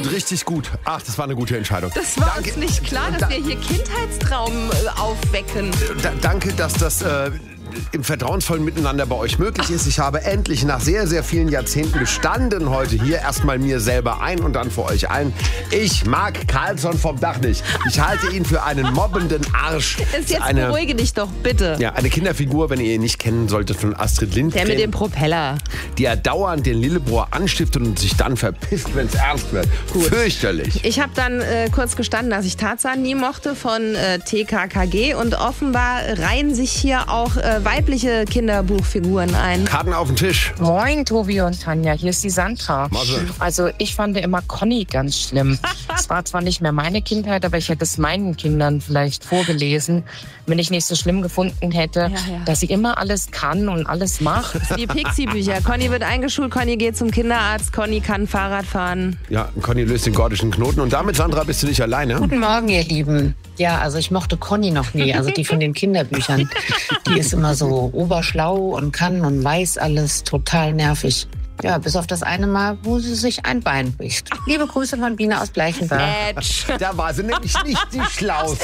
Und richtig gut. Ach, das war eine gute Entscheidung. Das war uns nicht klar, dass wir hier Kindheitstraum aufwecken. Danke, dass das im vertrauensvollen Miteinander bei euch möglich ist. Ich habe endlich nach sehr, sehr vielen Jahrzehnten gestanden heute hier. Erstmal mir selber ein und dann für euch allen. Ich mag Carlsson vom Dach nicht. Ich halte ihn für einen mobbenden Arsch. Jetzt beruhige dich doch, bitte. Ja, eine Kinderfigur, wenn ihr ihn nicht kennen solltet, von Astrid Lindgren. Der mit dem Propeller. Die er dauernd den Lillebrohr anstiftet und sich dann verpisst, wenn es ernst wird. Gut. Fürchterlich. Ich habe dann kurz gestanden, dass ich Tarzan nie mochte von TKKG und offenbar reihen sich hier auch weibliche Kinderbuchfiguren ein. Karten auf den Tisch. Moin, Tobi und Tanja, hier ist die Sandra. Marcel. Also ich fand immer Conny ganz schlimm. Es war zwar nicht mehr meine Kindheit, aber ich hätte es meinen Kindern vielleicht vorgelesen, wenn ich nicht so schlimm gefunden hätte, dass sie immer alles kann und alles macht. Die Pixie-Bücher. Conny wird eingeschult, Conny geht zum Kinderarzt, Conny kann Fahrrad fahren. Ja, Conny löst den gordischen Knoten. Und damit, Sandra, bist du nicht alleine? Guten Morgen, ihr Lieben. Ja, also ich mochte Conny noch nie, also die von den Kinderbüchern. Die ist immer so oberschlau und kann und weiß alles, total nervig. Ja, bis auf das eine Mal, wo sie sich ein Bein bricht. Liebe Grüße von Biene aus Bleichenberg. Da war sie nämlich nicht die Schlauste.